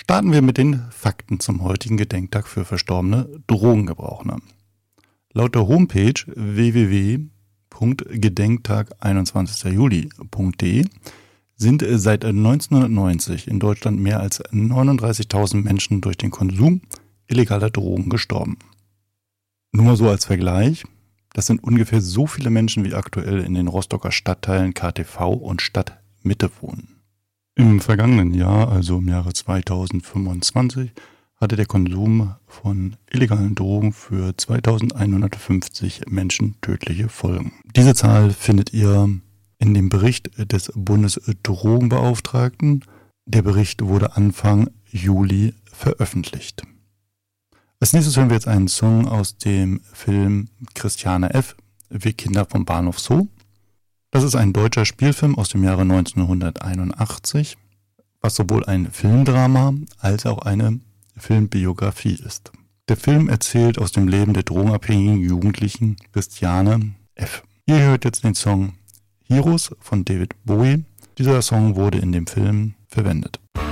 Starten wir mit den Fakten zum heutigen Gedenktag für verstorbene Drogengebraucher. Laut der Homepage www.gedenktag21.juli.de sind seit 1990 in Deutschland mehr als 39.000 Menschen durch den Konsum illegaler Drogen gestorben. Nur mal so als Vergleich, das sind ungefähr so viele Menschen, wie aktuell in den Rostocker Stadtteilen KTV und Stadtmitte wohnen. Im vergangenen Jahr, also im Jahre 2025, hatte der Konsum von illegalen Drogen für 2.150 Menschen tödliche Folgen. Diese Zahl findet ihr in dem Bericht des Bundesdrogenbeauftragten. Der Bericht wurde Anfang Juli veröffentlicht. Als nächstes hören wir jetzt einen Song aus dem Film Christiane F., Wir Kinder vom Bahnhof Zoo. Das ist ein deutscher Spielfilm aus dem Jahre 1981, was sowohl ein Filmdrama als auch eine Filmbiografie ist. Der Film erzählt aus dem Leben der drogenabhängigen Jugendlichen Christiane F. Ihr hört jetzt den Song Heroes von David Bowie. Dieser Song wurde in dem Film verwendet.